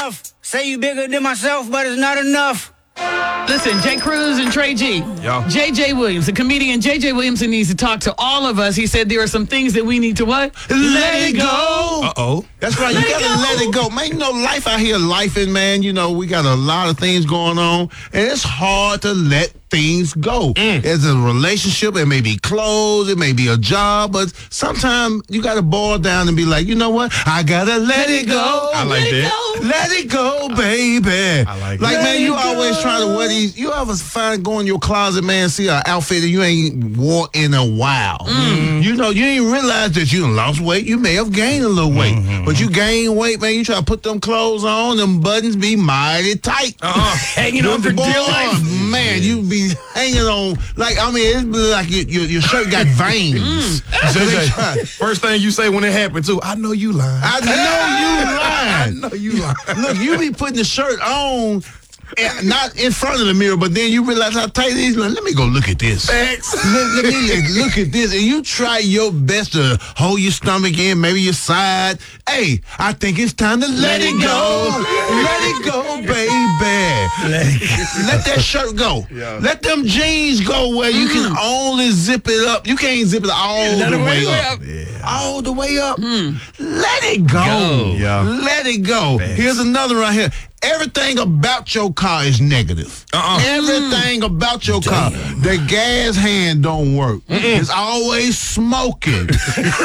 Say you bigger than myself, but it's not enough. Listen, Jay Cruz and Trey G. Yeah. J.J. Williams, the comedian J.J. Williamson needs to talk to all of us. He said there are some things that we need to what? Let it go. Uh-oh. That's right. You got to let it go. Man, you know, life out here, lifing, man. You know, we got a lot of things going on, and it's hard to let things go. It's a relationship. It may be clothes. It may be a job, but sometimes you got to boil down and be like, you know what? I got to let it go. I like that. Let it go, baby. I like Like, that. man, you always try to wear these. You ever go in your closet, man, see an outfit that you ain't wore in a while. You know, you ain't realize that you done lost weight. You may have gained a little weight, but you gain weight, man. You try to put them clothes on, them buttons be mighty tight. Hanging on for Boy, dear life. man, you be hanging on, like, I mean, it's like your shirt got veins. So they try. First thing you say when it happened, too, I know you lying. I know you I lying. know you lying. Look, you be putting the shirt on, not in front of the mirror, but then you realize how tight it is. Like, let me go look at this. Thanks. Let me look at this. And you try your best to hold your stomach in, maybe your side. Hey, I think it's time to let it go. Let it go, baby. Let that shirt go. Yeah. Let them jeans go where you can only zip it up. You can't zip it all the way up. All the way up. Let it go. Yeah. Let it go. Thanks. Here's another right here. Everything about your car is negative. Everything about your car. The gas hand don't work. It's always smoking. Look,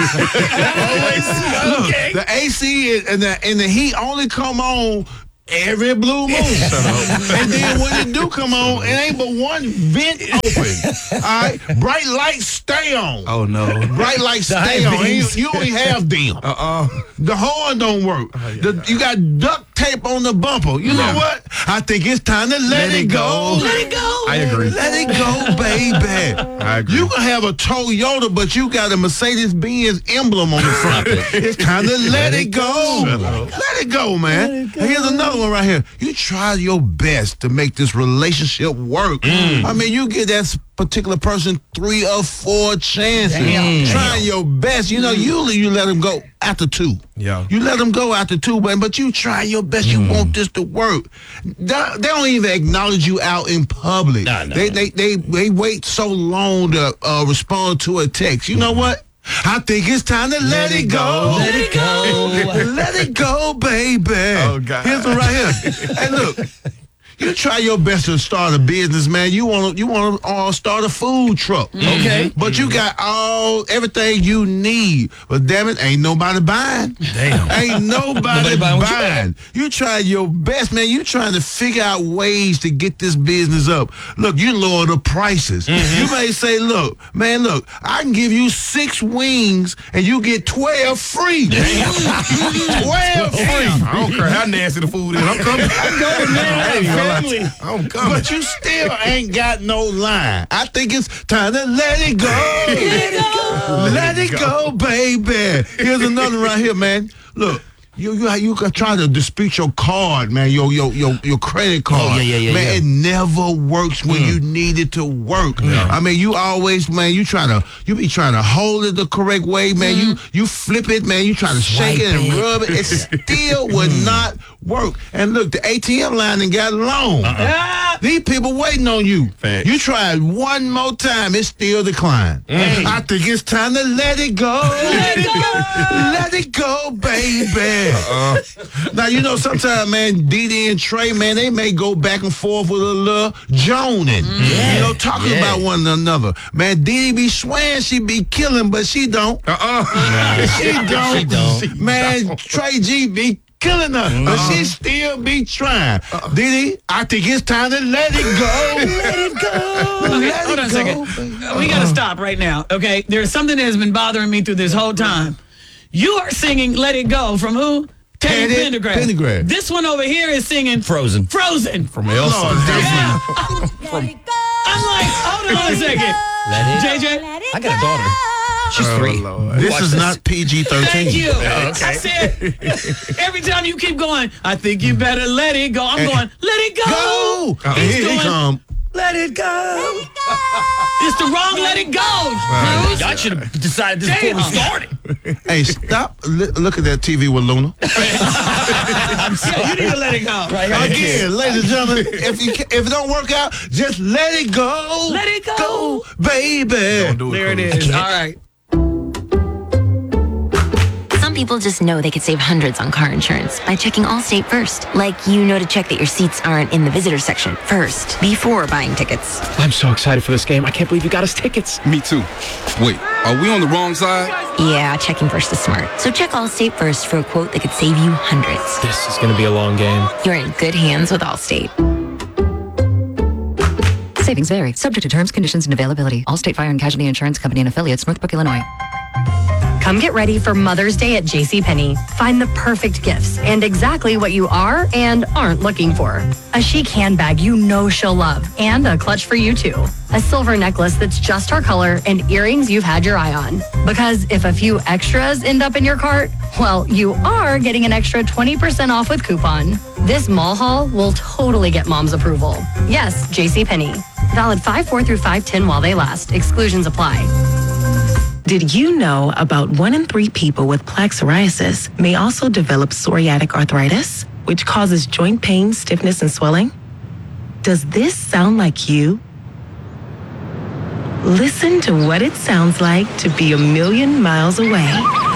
the AC and the heat only come on every blue moon. And then when it do come on, it ain't but one vent open. All right? Bright lights stay on. Oh, no. Bright lights stay on. You only have them. The horn don't work. You got duct tape on the bumper. You know what? I think it's time to let it go. Let it go. I agree. Let it go, baby. I agree. You can have a Toyota, but you got a Mercedes-Benz emblem on the front. It's time to let it go. Let it go, man. Here's another one right here. You try your best to make this relationship work. I mean, you give that particular person 3 or 4 chances. Trying your best. You know, usually you let them go after 2. Yeah. You let them go after 2, but you try your best. You want this to work. They don't even acknowledge you out in public. They wait so long to respond to a text. You know what? I think it's time to let it go. Let it go. Let it go, baby. Oh, God. Here's one right here. Hey, look. You try your best to start a business, man. You want to start a food truck, Okay. But you got everything you need. But damn it, ain't nobody buying. Damn. Ain't nobody buying what you buying. You try your best, man. You trying to figure out ways to get this business up. Look, you lower the prices. You may say, look, I can give you 6 wings and you get 12 free. 12 free. I don't care how nasty the food is. I'm coming. I'm going, man. I ain't gonna lie to Family. you. I'm coming. But you still ain't got no line. I think it's time to let it go. Let it go, baby. Here's another right here, man. Look. You can try to dispute your card, man, your credit card. Man, it never works when you need it to work. I mean, you always, man, you be trying to hold it the correct way, man. You flip it, man. You try to shake it and rub it. It still would not work. And look, the ATM line done got long. These people waiting on you. Facts. You tried one more time, it still declined. I think it's time to let it go. Let it go. Let it go, baby. Now, you know, sometimes, man, Didi and Trey, man, they may go back and forth with a little joning. You know, talking about one another. Man, Didi be swearing she be killing, but she don't. She don't. Man, Trey G be killing her, but she still be trying. Didi, I think it's time to let it go. Let it go. Okay, hold on a second. We got to stop right now, okay? There's something that has been bothering me through this whole time. You are singing Let It Go from who? Teddy Pendergrass. This one over here is singing Frozen. From Elsa. Yeah. I'm like, hold on a second. JJ? I got a daughter. She's 3. This is not PG-13. Thank you. I said, every time you keep going, I think you better let it go. I'm going, let it go. Go. He's Here he going, come. Let it go. It's the wrong let it go. Y'all should have decided this before we started. Hey, stop looking at that TV with Luna. Yeah, you need to let it go. Right, Again, ladies and gentlemen, if it don't work out, just let it go. Let it go. Baby. Don't do it, There it Cruz. is. All right. Some people just know they could save hundreds on car insurance by checking Allstate first. Like, you know to check that your seats aren't in the visitor section first, before buying tickets. I'm so excited for this game. I can't believe you got us tickets. Me too. Wait, are we on the wrong side? Yeah, checking first is smart. So check Allstate first for a quote that could save you hundreds. This is going to be a long game. You're in good hands with Allstate. Savings vary. Subject to terms, conditions, and availability. Allstate Fire and Casualty Insurance Company and Affiliates, Northbrook, Illinois. Come get ready for Mother's Day at JCPenney. Find the perfect gifts and exactly what you are and aren't looking for. A chic handbag you know she'll love and a clutch for you too. A silver necklace that's just her color and earrings you've had your eye on. Because if a few extras end up in your cart, well, you are getting an extra 20% off with coupon. This mall haul will totally get mom's approval. Yes, JCPenney. Valid 5/4 through 5/10 while they last. Exclusions apply. Did you know about 1 in 3 people with plaque psoriasis may also develop psoriatic arthritis, which causes joint pain, stiffness, and swelling? Does this sound like you? Listen to what it sounds like to be a million miles away.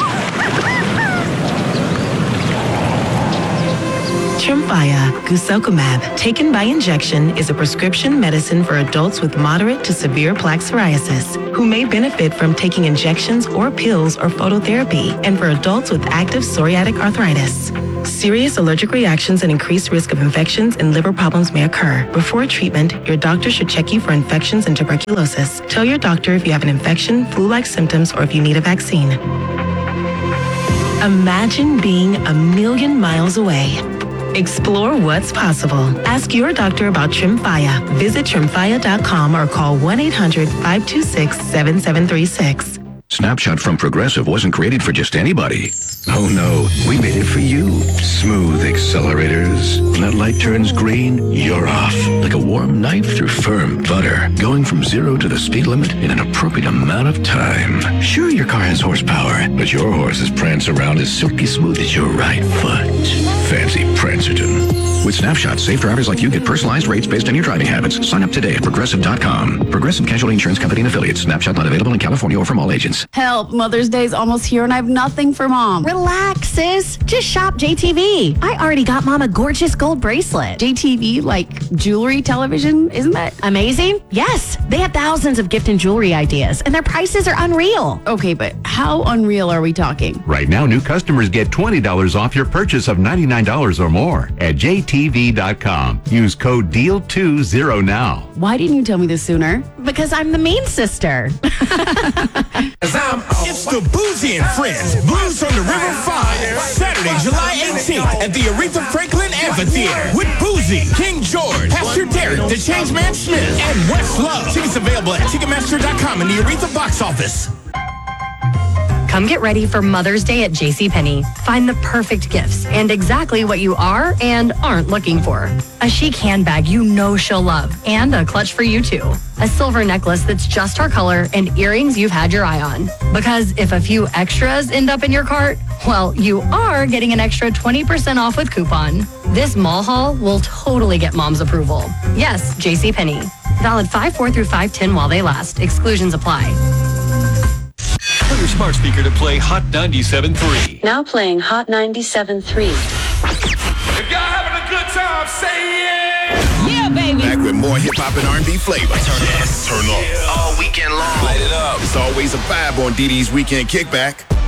Tremfya guselkumab, taken by injection, is a prescription medicine for adults with moderate to severe plaque psoriasis who may benefit from taking injections or pills or phototherapy, and for adults with active psoriatic arthritis. Serious allergic reactions and increased risk of infections and liver problems may occur. Before treatment, your doctor should check you for infections and tuberculosis. Tell your doctor if you have an infection, flu-like symptoms, or if you need a vaccine. Imagine being a million miles away. Explore what's possible. Ask your doctor about Tremfya. Visit Tremfya.com or call 1-800-526-7736. Snapshot from Progressive wasn't created for just anybody. Oh no, we made it for you. Smooth accelerators. When that light turns green, you're off. Like a warm knife through firm butter. Going from 0 to the speed limit in an appropriate amount of time. Sure, your car has horsepower, but your horses prance around as silky smooth as your right foot. Fancy Prancerton. With Snapshot, safe drivers like you get personalized rates based on your driving habits. Sign up today at Progressive.com. Progressive Casualty Insurance Company and Affiliates. Snapshot not available in California or from all agents. Help, Mother's Day's almost here and I have nothing for Mom. Relax, sis. Just shop JTV. I already got Mom a gorgeous gold bracelet. JTV, like jewelry, television, isn't that Amazing? Yes. They have thousands of gift and jewelry ideas, and their prices are unreal. Okay, but how unreal are we talking? Right now, new customers get $20 off your purchase of $99 or more at JTV.com. Use code DEAL20 now. Why didn't you tell me this sooner? Because I'm the mean sister. It's the Boozy and Friends Blues on the River 5, Saturday, July 18th at the Aretha Franklin Amphitheater with Boozy, King George, Pastor Derek, The Changeman Smith, and Westlove. Tickets available at Ticketmaster.com and the Aretha box office. Come get ready for Mother's Day at JCPenney. Find the perfect gifts and exactly what you are and aren't looking for. A chic handbag you know she'll love and a clutch for you too. A silver necklace that's just her color and earrings you've had your eye on. Because if a few extras end up in your cart, well, you are getting an extra 20% off with coupon. This mall haul will totally get mom's approval. Yes, JCPenney. Valid 5/4 through 5/10 while they last. Exclusions apply. Tell your smart speaker to play Hot 97.3. Now playing Hot 97.3. If y'all having a good time, say yeah! Yeah, baby! Back with more hip-hop and R&B flavor. Turn up. All weekend long. Light it up. It's always a vibe on DD's Weekend Kickback.